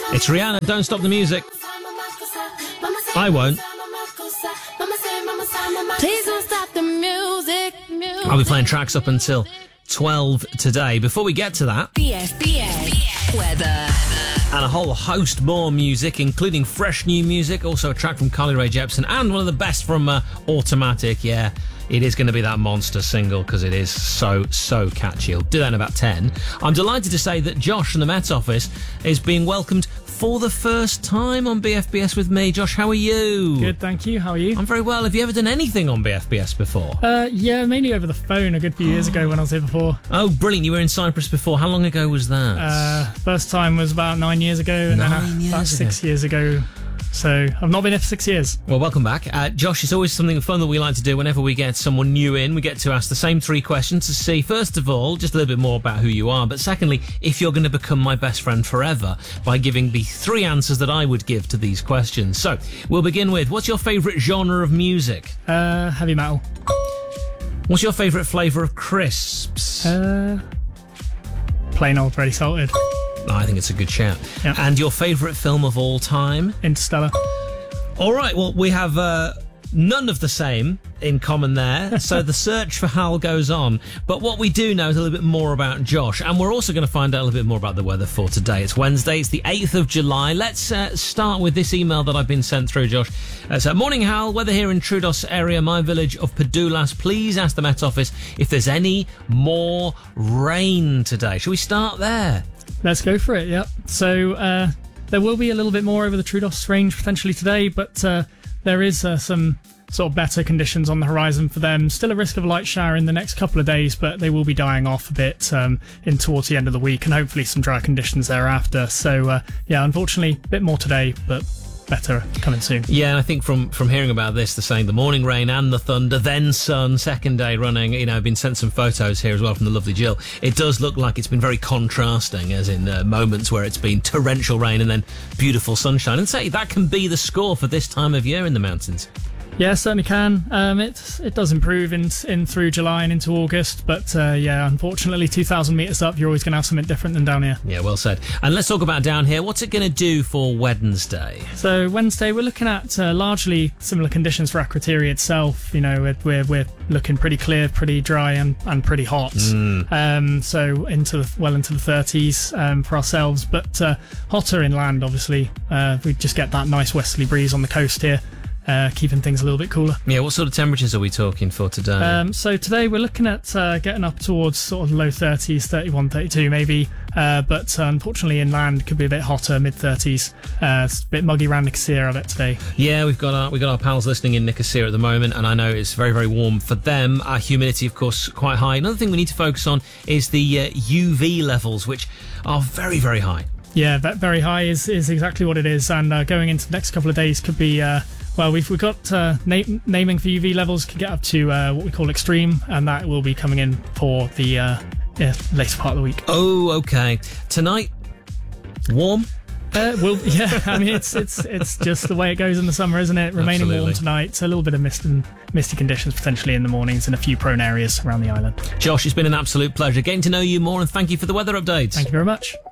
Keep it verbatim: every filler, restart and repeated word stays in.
It's Rihanna, Don't Stop the Music. I won't. Please don't stop the music. I'll be playing tracks up until twelve today. Before we get to that, B F B A weather. And a whole host more music, including fresh new music, also a track from Carly Rae Jepsen, and one of the best from uh, Automatic. Yeah, it is going to be that monster single because it is so, so catchy. I'll do that in about ten. I'm delighted to say that Josh from the Met Office is being welcomed for the first time on B F B S with me. Josh, how are you? Good, thank you. How are you? I'm very well. Have you ever done anything on B F B S before? Uh, yeah, mainly over the phone a good few years ago when I was here before. Oh, brilliant. You were in Cyprus before. How long ago was that? Uh, first time was about nine years ago, and Nine then years about ago. six years ago. So I've not been here for six years. Well, welcome back. Uh, Josh, it's always something fun that we like to do whenever we get someone new in. We get to ask the same three questions to see, first of all, just a little bit more about who you are, but secondly, if you're going to become my best friend forever by giving me three answers that I would give to these questions. So, we'll begin with, what's your favourite genre of music? Uh, heavy metal. What's your favourite flavour of crisps? Uh, plain old ready salted. I think it's a good shout. Yeah. And your favourite film of all time? Interstellar. All right, well, we have uh, none of the same in common there, so the search for Hal goes on. But what we do know is a little bit more about Josh, and we're also going to find out a little bit more about the weather for today. It's Wednesday, it's the eighth of July. Let's uh, start with this email that I've been sent through, Josh. Uh, so, morning, Hal. Weather here in Troodos area, my village of Padoulas. Please ask the Met Office if there's any more rain today. Shall we start there? Let's go for it, yep. So uh, there will be a little bit more over the Troodos range potentially today, but uh, there is uh, some sort of better conditions on the horizon for them. Still a risk of a light shower in the next couple of days, but they will be dying off a bit um, in towards the end of the week, and hopefully some dry conditions thereafter. So uh, yeah, unfortunately, a bit more today, but better coming soon. Yeah, and I think from from hearing about this, they're saying the morning rain and the thunder, then sun, second day running. You know, I've been sent some photos here as well from the lovely Jill. It does look like it's been very contrasting, as in uh, moments where it's been torrential rain and then beautiful sunshine. And say that can be the score for this time of year in the mountains. Yeah, certainly can. Um, it it does improve in in through July and into August, but uh, yeah, unfortunately, two thousand metres up, you're always going to have something different than down here. Yeah, well said. And let's talk about down here. What's it going to do for Wednesday? So Wednesday, we're looking at uh, largely similar conditions for Akrotiri itself. You know, we're, we're we're looking pretty clear, pretty dry, and, and pretty hot. Mm. Um, so into the, well into the thirties um, for ourselves, but uh, hotter inland. Obviously, uh, we just get that nice westerly breeze on the coast here. Uh, keeping things a little bit cooler. Yeah, what sort of temperatures are we talking for today? Um, so today we're looking at uh, getting up towards sort of low thirties, thirty-one, thirty-two maybe, uh, but uh, unfortunately inland could be a bit hotter, mid thirties. Uh, it's a bit muggy around Nicosia of it today. Yeah, we've got our we've got our pals listening in Nicosia at the moment, and I know it's very, very warm for them. Our humidity, of course, quite high. Another thing we need to focus on is the uh, U V levels, which are very, very high. Yeah, that very high is, is exactly what it is, and uh, going into the next couple of days could be... Uh, Well, we've, we've got uh, na- naming for U V levels could get up to uh, what we call extreme, and that will be coming in for the uh, yeah, later part of the week. Oh, okay. Tonight, warm? Uh, well, yeah, I mean, it's it's it's just the way it goes in the summer, isn't it? Remaining Absolutely. warm tonight, so a little bit of mist and misty conditions potentially in the mornings in a few prone areas around the island. Josh, it's been an absolute pleasure getting to know you more, and thank you for the weather updates. Thank you very much.